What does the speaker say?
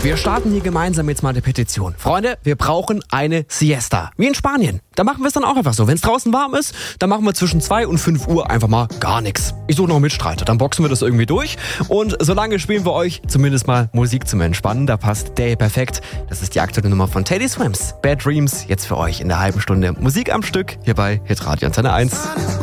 Wir starten hier gemeinsam jetzt mal eine Petition. Freunde, wir brauchen eine Siesta. Wie in Spanien. Da machen wir es dann auch einfach so. Wenn es draußen warm ist, dann machen wir zwischen 2 und 5 Uhr einfach mal gar nichts. Ich suche noch einen Mitstreiter, dann boxen wir das irgendwie durch. Und solange spielen wir euch zumindest mal Musik zum Entspannen. Da passt der hier perfekt. Das ist die aktuelle Nummer von Teddy Swims. Bad Dreams, jetzt für euch in der halben Stunde Musik am Stück hier bei Hitradio Antenne 1.